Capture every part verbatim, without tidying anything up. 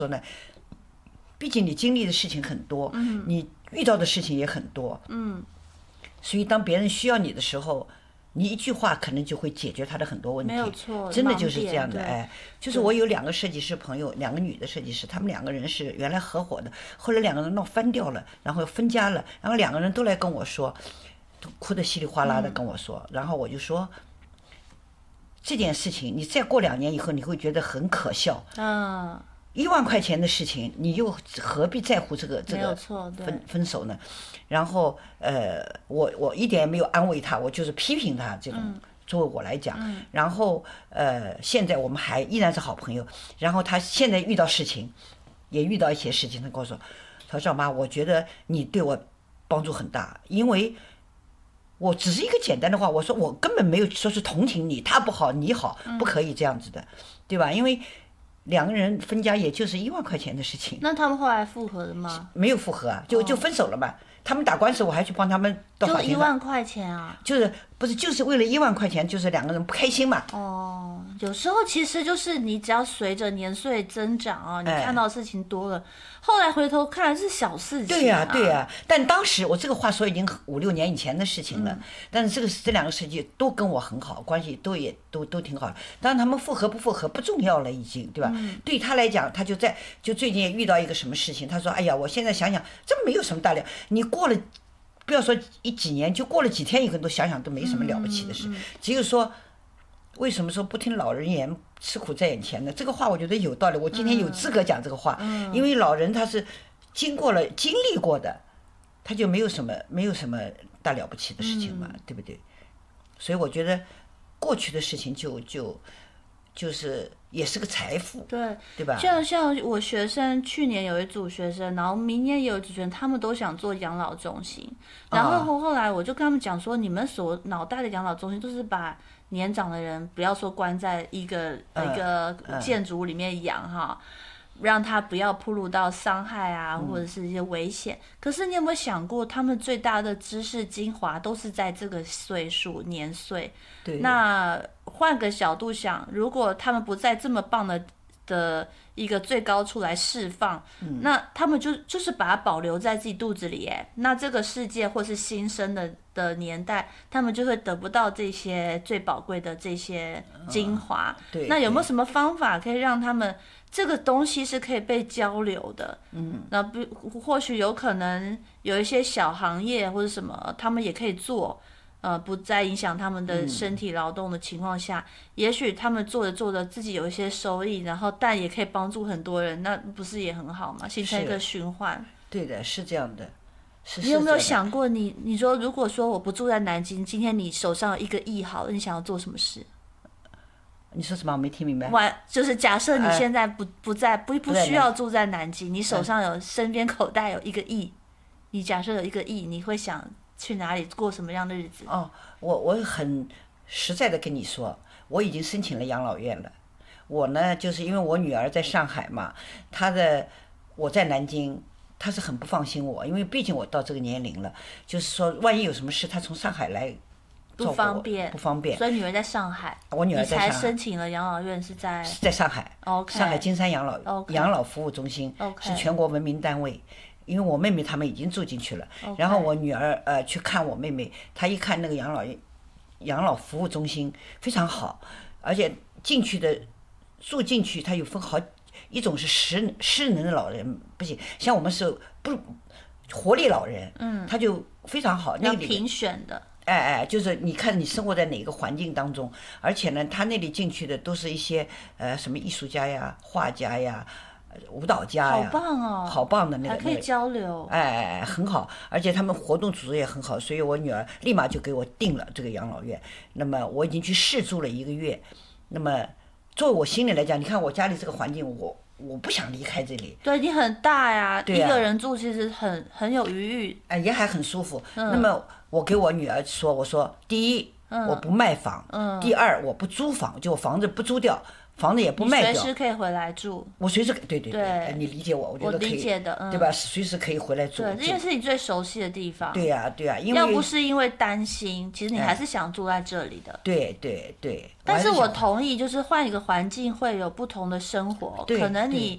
说呢，毕竟你经历的事情很多，嗯，你遇到的事情也很多，嗯，所以当别人需要你的时候，你一句话可能就会解决他的很多问题， 没有错， 真的就是这样的。 盲点哎，就是我有两个设计师朋友，两个女的设计师，他们两个人是原来合伙的，后来两个人闹翻掉了，然后分家了，然后两个人都来跟我说，都哭得稀里哗啦的跟我说，然后我就说。这件事情，你再过两年以后，你会觉得很可笑。 嗯， 一万块钱的事情，你又何必在乎这个这个没有错，对， 分分手呢？然后呃，我我一点也没有安慰他，我就是批评他这种。 嗯作为我来讲，然后呃，现在我们还依然是好朋友。然后他现在遇到事情，也遇到一些事情，他跟我说：“他说赵妈，我觉得你对我帮助很大，因为。”我只是一个简单的话，我说我根本没有说是同情你，他不好你好，不可以这样子的，对吧？因为两个人分家也就是一万块钱的事情。 那他们后来复合了吗？ 没有复合啊，就就分手了嘛。他们打官司，我还去帮他们到法就庭上。 一万块钱啊？ 就是不是就是为了一万块钱，就是两个人不开心嘛。 哦，有时候其实就是你只要随着年岁增长啊，你看到的事情多了，后来回头看来是小事情、啊。 对呀、对呀、但当时我这个话说已经五六年以前的事情了， 嗯、 但是这个这两个设计都跟我很好，关系都也都都挺好的。当然他们复合不复合不重要了，已经对吧？ 嗯、 对他来讲，他就在就最近也遇到一个什么事情，他说：“哎呀，我现在想想，这没有什么大了，你过了。”不要说一几年，就过了几天以后，都想想都没什么了不起的事。 嗯嗯、 只有说，为什么说不听老人言，吃苦在眼前呢？这个话我觉得有道理。我今天有资格讲这个话， 嗯、 因为老人他是经过了、经历过的，他就没有什么没有什么大了不起的事情嘛， 嗯、 对不对？所以我觉得过去的事情就就就是也是个财富， 对对吧？ 像像我学生去年有一组学生，然后明年也有一组学生，他们都想做养老中心。然后后后来我就跟他们讲说，你们所脑袋的养老中心都是把年长的人，不要说关在一个、 嗯、 一个建筑里面养哈。让他不要暴露到伤害啊，或者是一些危险。嗯、可是你有没有想过，他们最大的知识精华都是在这个岁数年岁？ 对。 那换个角度想，如果他们不在这么棒的的一个最高处来释放，嗯、那他们就就是把它保留在自己肚子里，哎，那这个世界或是新生的的年代，他们就会得不到这些最宝贵的这些精华。 嗯、对。 那有没有什么方法可以让他们？这个东西是可以被交流的，嗯，那不或许有可能有一些小行业或者什么，他们也可以做，呃，不再影响他们的身体劳动的情况下，嗯、也许他们做着做着自己有一些收益，然后但也可以帮助很多人，那不是也很好吗？形成一个循环。 对的，是这样的。是你有没有想过你，你你说如果说我不住在南京，今天你手上有一个亿好了，你想要做什么事？ 你说什么？我没听明白。 完就是假设你现在不、呃、不在不不需要住在南京，你手上有、嗯、身边口袋有一个亿，你假设有一个亿，你会想去哪里过什么样的日子？ 哦，我我很实在的跟你说，我已经申请了养老院了。我呢，就是因为我女儿在上海嘛，她的我在南京，她是很不放心我，因为毕竟我到这个年龄了，就是说万一有什么事，她从上海来。 不方便， 不方便， 所以女儿在上海。 我女儿在上海， 你才申请了养老院是在是在上海， okay, 上海金山养老、 okay, 养老服务中心、 okay, 是全国文明单位。因为我妹妹他们已经住进去了， okay, 然后我女儿呃去看我妹妹，她一看那个养老养老服务中心非常好，而且进去的住进去，它有分好一种是失失能的老人不行，像我们是不活力老人，嗯，他就非常好，那个评选的。 哎哎，就是你看你生活在哪个环境当中，而且呢，他那里进去的都是一些呃什么艺术家呀、画家呀、舞蹈家呀， 好棒哦， 好棒的那个， 还可以交流， 哎哎，很好，而且他们活动组织也很好，所以我女儿立马就给我定了这个养老院。那么我已经去试住了一个月，那么作为我心里来讲，你看我家里这个环境，我我不想离开这里。 对，你很大呀， 对啊， 一个人住其实很很有余裕， 哎，也还很舒服。 嗯、 那么我给我女儿说，我说第一， 嗯、 我不卖房； 嗯、 第二，我不租房，就我房子不租掉，房子也不卖掉。 你随时可以回来住。 我随时对对对， 对，你理解我，我觉得可以， 我理解的，嗯、 对吧？随时可以回来住。 对，因为是你最熟悉的地方。 对呀、啊、对呀、啊，因为要不是因为担心，其实你还是想住在这里的。 哎、对对对。 但是我同意，就是换一个环境会有不同的生活，可能你。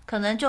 可能就